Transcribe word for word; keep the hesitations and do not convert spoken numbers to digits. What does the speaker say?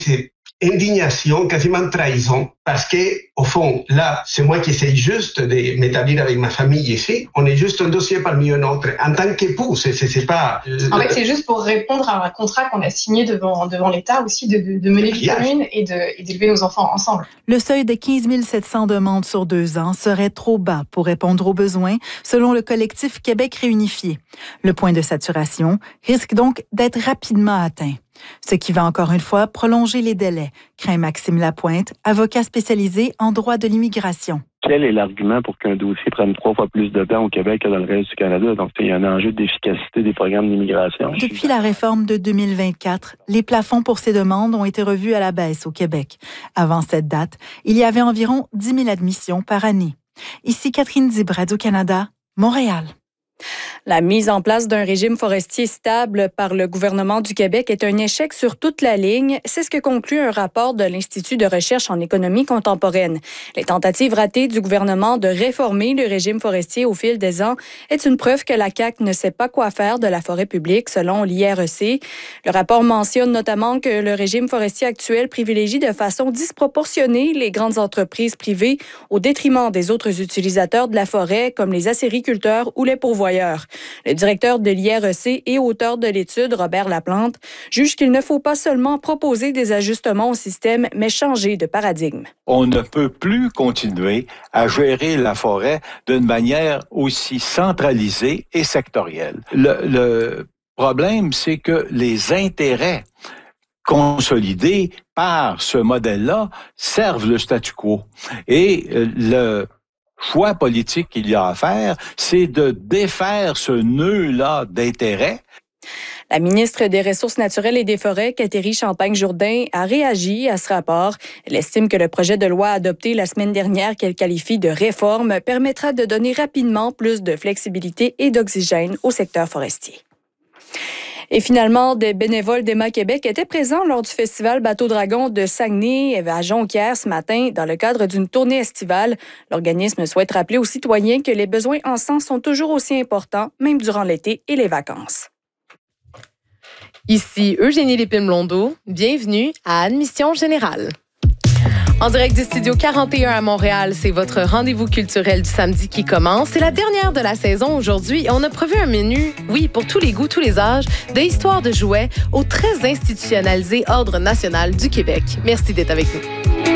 c'est indignation, quasiment trahison, parce que au fond, là, c'est moi qui essaye juste de m'établir avec ma famille ici. On est juste un dossier parmi un autre. En tant qu'époux, c'est, c'est, c'est pas... Euh, en fait, c'est juste pour répondre à un contrat qu'on a signé devant, devant l'État aussi de, de, de mener vie commune et, de, et d'élever nos enfants ensemble. Le seuil de quinze mille sept cents demandes sur deux ans serait trop bas pour répondre aux besoins, selon le collectif Québec réunifié. Le point de saturation risque donc d'être rapidement atteint. Ce qui va encore une fois prolonger les délais, craint Maxime Lapointe, avocat spécialisé en droit de l'immigration. Quel est l'argument pour qu'un dossier prenne trois fois plus de temps au Québec que dans le reste du Canada? Donc, il y a un enjeu d'efficacité des programmes d'immigration. Depuis la réforme de deux mille vingt-quatre, les plafonds pour ces demandes ont été revus à la baisse au Québec. Avant cette date, il y avait environ dix mille admissions par année. Ici Catherine Dib, Radio-Canada, Montréal. La mise en place d'un régime forestier stable par le gouvernement du Québec est un échec sur toute la ligne. C'est ce que conclut un rapport de l'Institut de recherche en économie contemporaine. Les tentatives ratées du gouvernement de réformer le régime forestier au fil des ans est une preuve que la C A Q ne sait pas quoi faire de la forêt publique, selon l'I R E C. Le rapport mentionne notamment que le régime forestier actuel privilégie de façon disproportionnée les grandes entreprises privées au détriment des autres utilisateurs de la forêt, comme les acériculteurs ou les pourvoyeurs. Le directeur de l'I R E C et auteur de l'étude, Robert Laplante, juge qu'il ne faut pas seulement proposer des ajustements au système, mais changer de paradigme. On ne peut plus continuer à gérer la forêt d'une manière aussi centralisée et sectorielle. Le, le problème, c'est que les intérêts consolidés par ce modèle-là servent le statu quo. Et le choix politique qu'il y a à faire, c'est de défaire ce nœud-là d'intérêt. La ministre des Ressources naturelles et des Forêts, Catherine Champagne-Jourdain, a réagi à ce rapport. Elle estime que le projet de loi adopté la semaine dernière, qu'elle qualifie de réforme, permettra de donner rapidement plus de flexibilité et d'oxygène au secteur forestier. Et finalement, des bénévoles d'Emma Québec étaient présents lors du festival Bateau Dragon de Saguenay à Jonquière ce matin dans le cadre d'une tournée estivale. L'organisme souhaite rappeler aux citoyens que les besoins en sang sont toujours aussi importants, même durant l'été et les vacances. Ici Eugénie Lépine-Blondeau. Bienvenue à Admission Générale. En direct du Studio quarante et un à Montréal, c'est votre rendez-vous culturel du samedi qui commence. C'est la dernière de la saison aujourd'hui et on a prévu un menu, oui, pour tous les goûts, tous les âges, de histoires de jouets au très institutionnalisé Ordre national du Québec. Merci d'être avec nous.